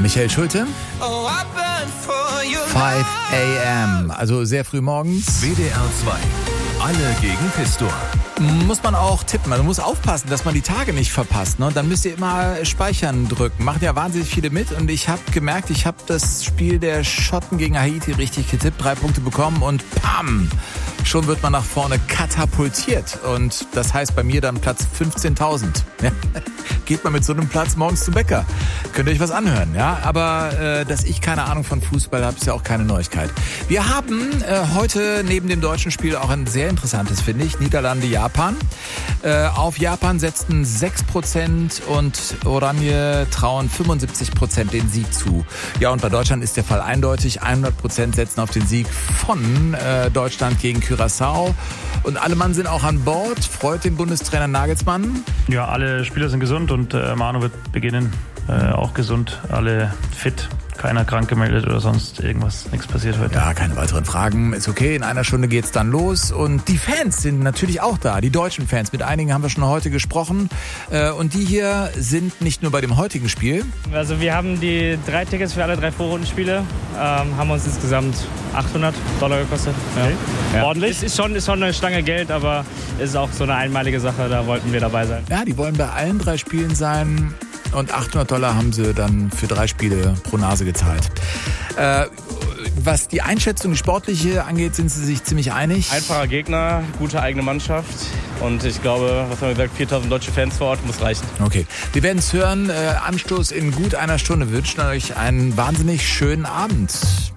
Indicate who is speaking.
Speaker 1: Michael Schulte. 5 a.m., also sehr früh morgens.
Speaker 2: WDR 2. Alle gegen Pistor.
Speaker 1: Muss man auch tippen. Man muss aufpassen, dass man die Tage nicht verpasst. Ne? Und dann müsst ihr immer Speichern drücken. Machen ja wahnsinnig viele mit. Und ich habe gemerkt, ich habe das Spiel der Schotten gegen Haiti richtig getippt. 3 Punkte bekommen und pam! Schon wird man nach vorne katapultiert. Und das heißt bei mir dann Platz 15.000. Ja? Geht man mit so einem Platz morgens zum Bäcker. Könnt ihr euch was anhören. Ja? Aber dass ich keine Ahnung von Fußball habe, ist ja auch keine Neuigkeit. Wir haben heute neben dem deutschen Spiel auch ein sehr interessantes, finde ich. Niederlande, Japan. Auf Japan setzten 6% und Oranje trauen 75% den Sieg zu. Ja, und bei Deutschland ist der Fall eindeutig. 100% setzen auf den Sieg von Deutschland gegen Curaçao. Und alle Mann sind auch an Bord. Freut den Bundestrainer Nagelsmann.
Speaker 3: Ja, alle Spieler sind gesund und Manu wird beginnen. Auch gesund, alle fit. Keiner krank gemeldet oder sonst irgendwas. Nichts passiert heute.
Speaker 1: Ja, keine weiteren Fragen. Ist okay. In einer Stunde geht's dann los. Und die Fans sind natürlich auch da. Die deutschen Fans. Mit einigen haben wir schon heute gesprochen. Und die hier sind nicht nur bei dem heutigen Spiel.
Speaker 4: Also wir haben die 3 Tickets für alle 3 Vorrundenspiele. Haben uns insgesamt $800 gekostet. Ja. Ordentlich. Ist schon eine Stange Geld, aber ist auch so eine einmalige Sache. Da wollten wir dabei sein.
Speaker 1: Ja, die wollen bei allen 3 Spielen sein. Und $800 haben sie dann für 3 Spiele pro Nase gezahlt. Was die Einschätzung, die sportliche angeht, sind sie sich ziemlich einig.
Speaker 5: Einfacher Gegner, gute eigene Mannschaft. Und ich glaube, was haben wir gesagt, 4.000 deutsche Fans vor Ort, muss reichen.
Speaker 1: Okay, wir werden es hören. Anstoß in gut einer Stunde. Wir wünschen euch einen wahnsinnig schönen Abend.